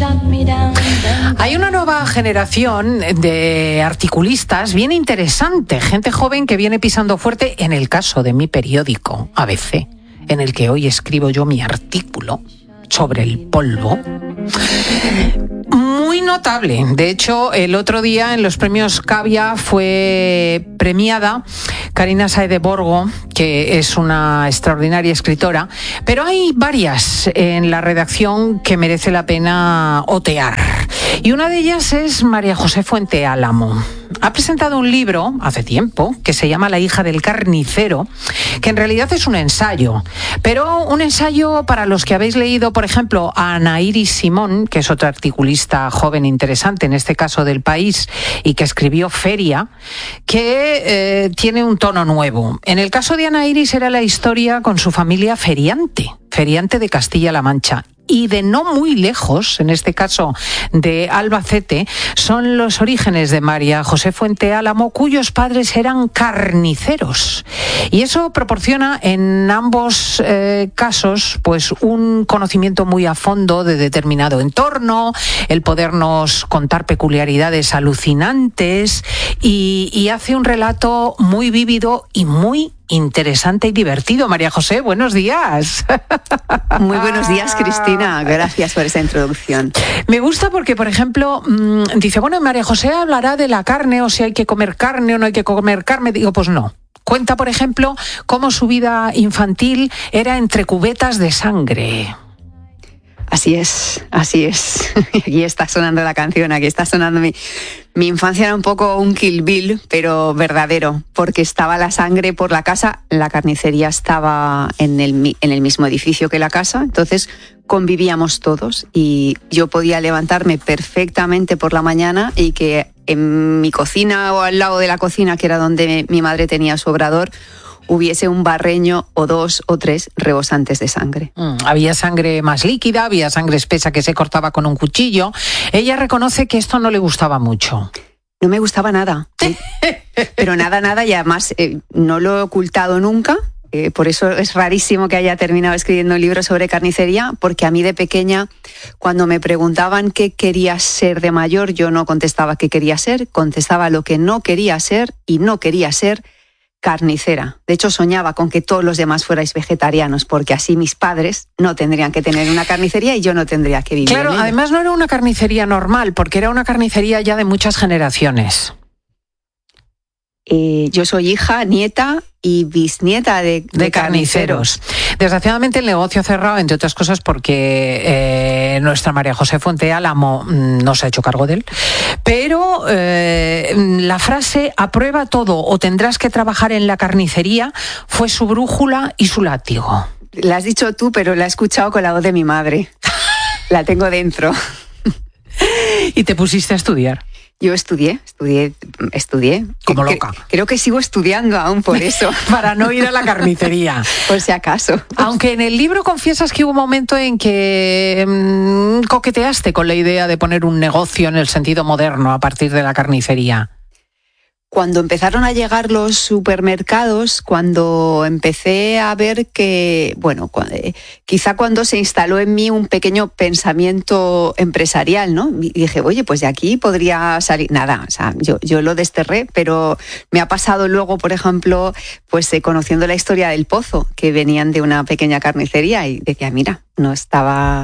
Hay una nueva generación de articulistas bien interesante, gente joven que viene pisando fuerte, en el caso de mi periódico, ABC, en el que hoy escribo yo mi artículo sobre el polvo. Muy notable. De hecho, el otro día en los premios Cavia fue premiada Carina Sáez de Borgo, que es una extraordinaria escritora, pero hay varias en la redacción que merece la pena otear. Y una de ellas es María José Fuente Álamo. Ha presentado un libro hace tiempo que se llama La hija del carnicero, que en realidad es un ensayo, pero un ensayo para los que habéis leído, por ejemplo, a Ana Iris Simón, que es otra articulista joven interesante, en este caso del País, y que escribió Feria, que tiene un tono nuevo. En el caso de Ana Iris era la historia con su familia feriante de Castilla-La Mancha. Y de no muy lejos, en este caso de Albacete, son los orígenes de María José Fuente Álamo, cuyos padres eran carniceros. Y eso proporciona en ambos casos pues un conocimiento muy a fondo de determinado entorno, el podernos contar peculiaridades alucinantes y hace un relato muy vívido y muy interesante y divertido. María José, buenos días. Muy buenos días, Cristina. Gracias por esa introducción. Me gusta porque, por ejemplo, dice, bueno, María José hablará de la carne, o si hay que comer carne o no hay que comer carne. Digo, pues no. Cuenta, por ejemplo, cómo su vida infantil era entre cubetas de sangre. Así es, así es. Aquí está sonando la canción, aquí está sonando mi infancia. Era un poco un Kill Bill, pero verdadero, porque estaba la sangre por la casa. La carnicería estaba en el mismo edificio que la casa, entonces convivíamos todos y yo podía levantarme perfectamente por la mañana y que en mi cocina o al lado de la cocina, que era donde mi madre tenía su obrador, hubiese un barreño o dos o tres rebosantes de sangre. Había sangre más líquida, había sangre espesa que se cortaba con un cuchillo. Ella reconoce que esto no le gustaba mucho. No me gustaba nada, pero nada, y además no lo he ocultado nunca. Por eso es rarísimo que haya terminado escribiendo un libro sobre carnicería, porque a mí de pequeña, cuando me preguntaban qué quería ser de mayor, yo no contestaba qué quería ser, contestaba lo que no quería ser, y no quería ser carnicera. De hecho, soñaba con que todos los demás fuerais vegetarianos, porque así mis padres no tendrían que tener una carnicería y yo no tendría que vivir. Claro, además no era una carnicería normal, porque era una carnicería ya de muchas generaciones. Yo soy hija, nieta y bisnieta de carniceros. Desgraciadamente el negocio ha cerrado, entre otras cosas porque nuestra María José Fuente Álamo no se ha hecho cargo de él, pero la frase "aprueba todo o tendrás que trabajar en la carnicería" fue su brújula y su látigo. La has dicho tú, pero la he escuchado con la voz de mi madre. La tengo dentro. ¿Y te pusiste a estudiar? Yo estudié. Como loca. Creo que sigo estudiando aún por eso. Para no ir a la carnicería. Por si acaso. Aunque en el libro confiesas que hubo un momento en que coqueteaste con la idea de poner un negocio en el sentido moderno a partir de la carnicería. Cuando empezaron a llegar los supermercados, cuando empecé a ver que, quizá cuando se instaló en mí un pequeño pensamiento empresarial, ¿no? Y dije, oye, pues de aquí podría salir nada. O sea, yo lo desterré, pero me ha pasado luego, por ejemplo, pues conociendo la historia del Pozo, que venían de una pequeña carnicería y decía, mira, no estaba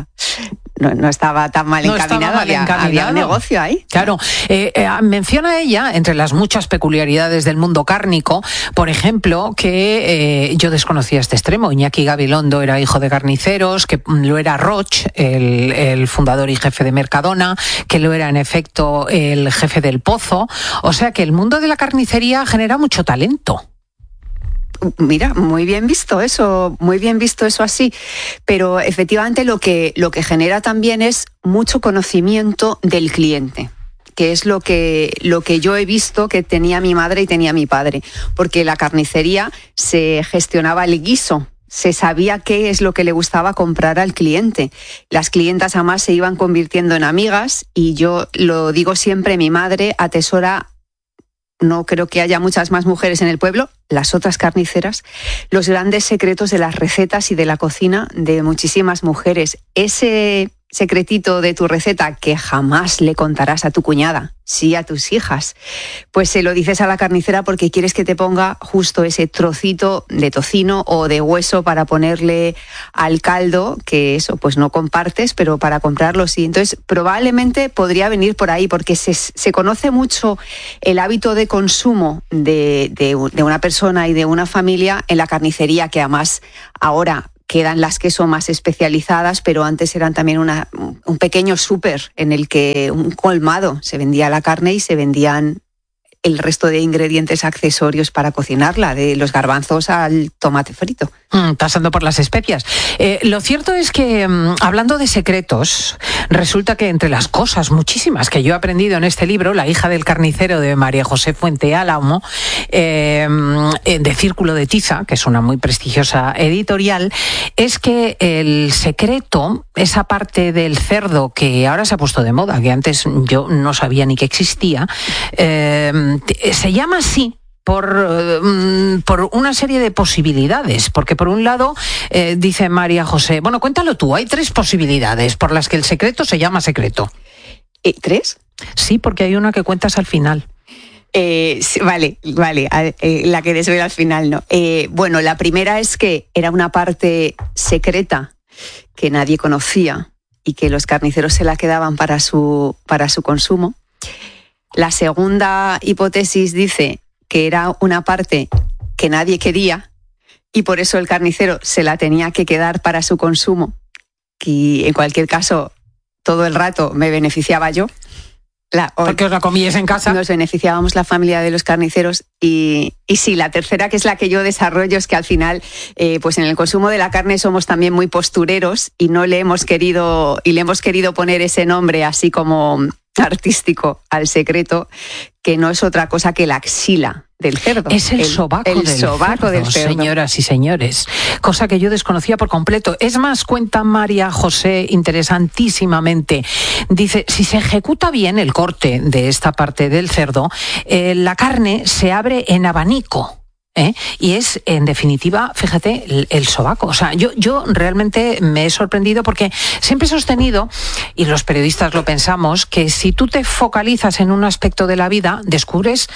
tan mal encaminado, había un negocio ahí. Claro, menciona ella, entre las muchas peculiaridades del mundo cárnico, por ejemplo, que yo desconocía este extremo. Iñaki Gabilondo era hijo de carniceros, que lo era Roch, el fundador y jefe de Mercadona, que lo era en efecto el jefe del Pozo. O sea que el mundo de la carnicería genera mucho talento. Mira, muy bien visto eso así, pero efectivamente lo que genera también es mucho conocimiento del cliente, que es lo que yo he visto que tenía mi madre y tenía mi padre, porque la carnicería se gestionaba el guiso. Se sabía qué es lo que le gustaba comprar al cliente. Las clientas además se iban convirtiendo en amigas y yo lo digo siempre, mi madre atesora, no creo que haya muchas más mujeres en el pueblo, las otras carniceras, los grandes secretos de las recetas y de la cocina de muchísimas mujeres. Ese secretito de tu receta que jamás le contarás a tu cuñada, sí a tus hijas, pues se lo dices a la carnicera porque quieres que te ponga justo ese trocito de tocino o de hueso para ponerle al caldo, que eso pues no compartes, pero para comprarlo sí. Entonces probablemente podría venir por ahí, porque se conoce mucho el hábito de consumo de una persona y de una familia en la carnicería, que además ahora quedan las que son más especializadas, pero antes eran también un pequeño súper en el que un colmado se vendía la carne y se vendían el resto de ingredientes accesorios para cocinarla, de los garbanzos al tomate frito. Pasando por las especias. Lo cierto es que, hablando de secretos, resulta que entre las cosas muchísimas que yo he aprendido en este libro, La hija del carnicero, de María José Fuente Álamo, de Círculo de Tiza, que es una muy prestigiosa editorial, es que el secreto, esa parte del cerdo que ahora se ha puesto de moda, que antes yo no sabía ni que existía, se llama así por una serie de posibilidades, porque por un lado dice María José, bueno, cuéntalo tú, hay 3 posibilidades por las que el secreto se llama secreto. ¿3? Sí, porque hay una que cuentas al final. Sí, vale, la que desvela al final no. Bueno, la primera es que era una parte secreta que nadie conocía y que los carniceros se la quedaban para su consumo. La segunda hipótesis dice que era una parte que nadie quería y por eso el carnicero se la tenía que quedar para su consumo. Y en cualquier caso, todo el rato me beneficiaba yo. Porque os la comíais en casa. Nos beneficiábamos la familia de los carniceros. Y sí, la tercera, que es la que yo desarrollo, es que al final, pues en el consumo de la carne somos también muy postureros y le hemos querido poner ese nombre así como artístico al secreto, que no es otra cosa que la axila del cerdo. Es el sobaco del cerdo, señoras y señores. Cosa que yo desconocía por completo. Es más, cuenta María José interesantísimamente. Dice, si se ejecuta bien el corte de esta parte del cerdo, la carne se abre en abanico. Y es, en definitiva, fíjate, el sobaco. O sea, yo realmente me he sorprendido porque siempre he sostenido, y los periodistas lo pensamos, que si tú te focalizas en un aspecto de la vida, descubres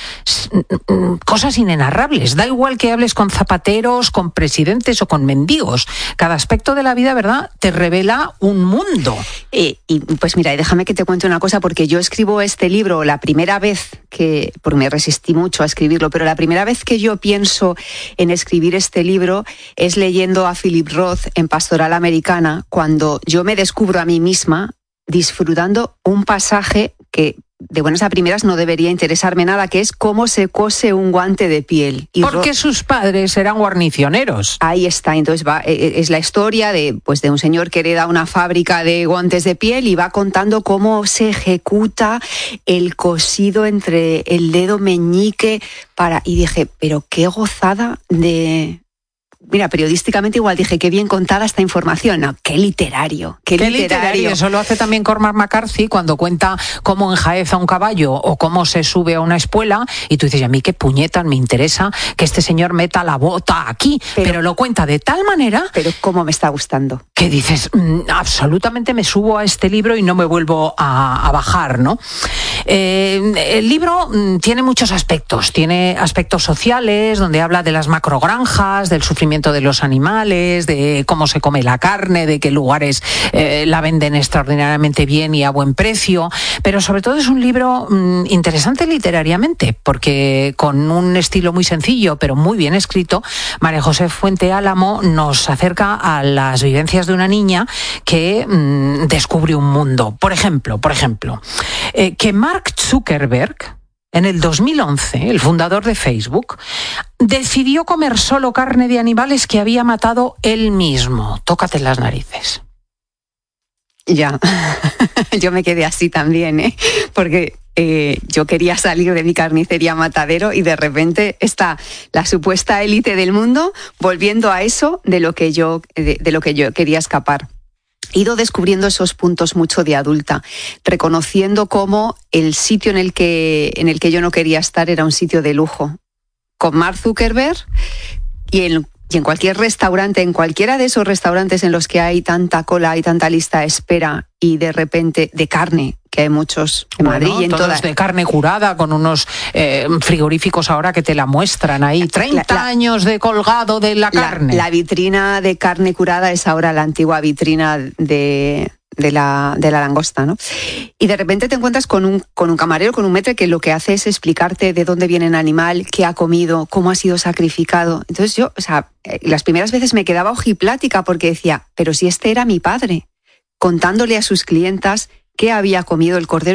cosas inenarrables. Da igual que hables con zapateros, con presidentes o con mendigos. Cada aspecto de la vida, ¿verdad?, te revela un mundo. Y pues mira, déjame que te cuente una cosa, porque yo escribo este libro la primera vez porque me resistí mucho a escribirlo, pero la primera vez que yo pienso en escribir este libro es leyendo a Philip Roth en Pastoral Americana, cuando yo me descubro a mí misma disfrutando un pasaje que de buenas a primeras no debería interesarme nada, que es cómo se cose un guante de piel. Porque sus padres eran guarnicioneros. Ahí está, entonces es la historia de un señor que hereda una fábrica de guantes de piel y va contando cómo se ejecuta el cosido entre el dedo meñique y dije, pero qué gozada de... Mira, periodísticamente igual dije, qué bien contada esta información. No, qué literario. Eso lo hace también Cormac McCarthy cuando cuenta cómo enjaeza un caballo o cómo se sube a una espuela y tú dices, a mí qué puñetas me interesa que este señor meta la bota aquí. Pero lo cuenta de tal manera... Pero cómo me está gustando. Que dices, absolutamente me subo a este libro y no me vuelvo a bajar, ¿no? El libro tiene muchos aspectos. Tiene aspectos sociales, donde habla de las macrogranjas, del sufrimiento de los animales, de cómo se come la carne, de qué lugares la venden extraordinariamente bien y a buen precio, pero sobre todo es un libro interesante literariamente, porque con un estilo muy sencillo, pero muy bien escrito, María José Fuente Álamo nos acerca a las vivencias de una niña que descubre un mundo. Por ejemplo, que Mark Zuckerberg, en el 2011, el fundador de Facebook, decidió comer solo carne de animales que había matado él mismo. Tócate las narices. Ya, yo me quedé así también, porque yo quería salir de mi carnicería Matadero y de repente está la supuesta élite del mundo volviendo a eso de lo que yo quería escapar. He ido descubriendo esos puntos mucho de adulta, reconociendo cómo el sitio en el que yo no quería estar era un sitio de lujo. Con Mark Zuckerberg y Y en cualquier restaurante, en cualquiera de esos restaurantes en los que hay tanta cola, hay tanta lista de espera y de repente de carne, que hay muchos en Madrid y en todos de carne curada, con unos frigoríficos ahora que te la muestran ahí, 30 años de colgado de la carne. La vitrina de carne curada es ahora la antigua vitrina de la langosta, ¿no? Y de repente te encuentras con un camarero, con un maître, que lo que hace es explicarte de dónde viene el animal, qué ha comido, cómo ha sido sacrificado. Entonces yo, las primeras veces me quedaba ojiplática porque decía, pero si este era mi padre, contándole a sus clientas qué había comido el cordero